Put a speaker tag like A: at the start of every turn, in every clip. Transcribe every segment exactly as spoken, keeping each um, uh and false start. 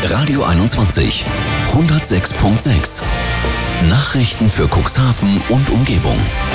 A: Radio einundzwanzig. hundertsechs Komma sechs. Nachrichten für Cuxhaven und Umgebung.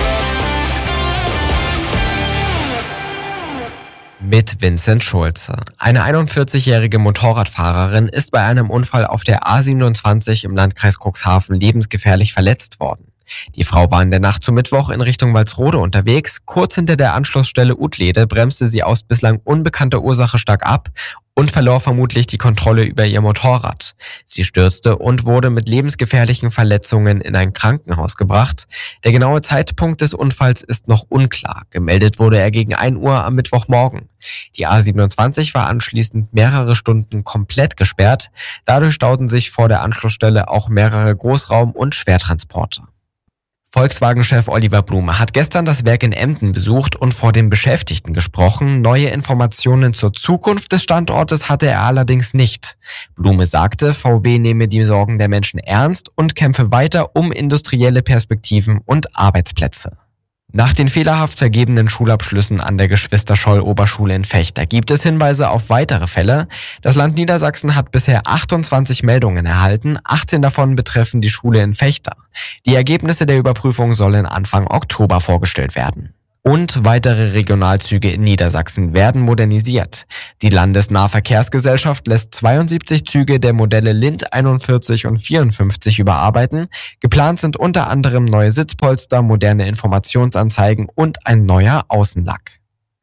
B: Mit Vincent Schulze. Eine einundvierzigjährige Motorradfahrerin ist bei einem Unfall auf der A siebenundzwanzig im Landkreis Cuxhaven lebensgefährlich verletzt worden. Die Frau war in der Nacht zum Mittwoch in Richtung Walsrode unterwegs. Kurz hinter der Anschlussstelle Utlede bremste sie aus bislang unbekannter Ursache stark ab und verlor vermutlich die Kontrolle über ihr Motorrad. Sie stürzte und wurde mit lebensgefährlichen Verletzungen in ein Krankenhaus gebracht. Der genaue Zeitpunkt des Unfalls ist noch unklar. Gemeldet wurde er gegen ein Uhr am Mittwochmorgen. Die A siebenundzwanzig war anschließend mehrere Stunden komplett gesperrt. Dadurch stauten sich vor der Anschlussstelle auch mehrere Großraum- und Schwertransporte. Volkswagen-Chef Oliver Blume hat gestern das Werk in Emden besucht und vor den Beschäftigten gesprochen. Neue Informationen zur Zukunft des Standortes hatte er allerdings nicht. Blume sagte, V W nehme die Sorgen der Menschen ernst und kämpfe weiter um industrielle Perspektiven und Arbeitsplätze. Nach den fehlerhaft vergebenen Schulabschlüssen an der Geschwister-Scholl-Oberschule in Vechta gibt es Hinweise auf weitere Fälle. Das Land Niedersachsen hat bisher achtundzwanzig Meldungen erhalten, achtzehn davon betreffen die Schule in Vechta. Die Ergebnisse der Überprüfung sollen Anfang Oktober vorgestellt werden. Und weitere Regionalzüge in Niedersachsen werden modernisiert. Die Landesnahverkehrsgesellschaft lässt zweiundsiebzig Züge der Modelle Lind einundvierzig und vierundfünfzig überarbeiten. Geplant sind unter anderem neue Sitzpolster, moderne Informationsanzeigen und ein neuer Außenlack.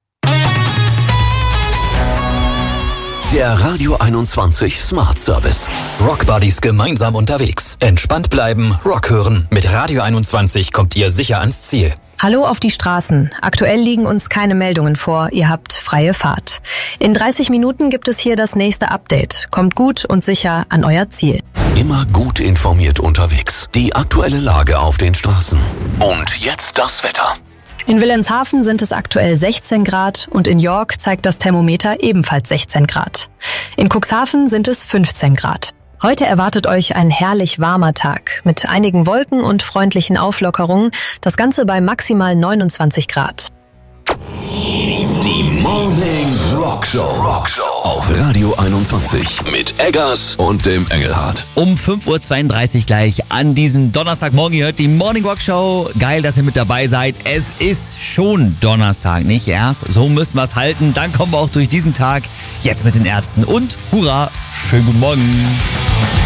A: Der Radio einundzwanzig Smart Service.
C: Rock Buddies gemeinsam unterwegs. Entspannt bleiben, Rock hören. Mit Radio einundzwanzig kommt ihr sicher ans Ziel.
D: Hallo auf die Straßen. Aktuell liegen uns keine Meldungen vor. Ihr habt freie Fahrt. In dreißig Minuten gibt es hier das nächste Update. Kommt gut und sicher an euer Ziel.
A: Immer gut informiert unterwegs. Die aktuelle Lage auf den Straßen. Und jetzt das Wetter.
D: In Wilhelmshaven sind es aktuell sechzehn Grad und in York zeigt das Thermometer ebenfalls sechzehn Grad. In Cuxhaven sind es fünfzehn Grad. Heute erwartet euch ein herrlich warmer Tag mit einigen Wolken und freundlichen Auflockerungen. Das Ganze bei maximal neunundzwanzig Grad.
A: Die Morning Rock Show. Rock Show auf Radio einundzwanzig mit Eggers und dem Engelhardt.
E: Um fünf Uhr zweiunddreißig gleich an diesem Donnerstagmorgen. Ihr hört die Morning Rock Show. Geil, dass ihr mit dabei seid. Es ist schon Donnerstag, nicht erst? So müssen wir es halten. Dann kommen wir auch durch diesen Tag jetzt mit den Ärzten. Und hurra, schönen guten Morgen.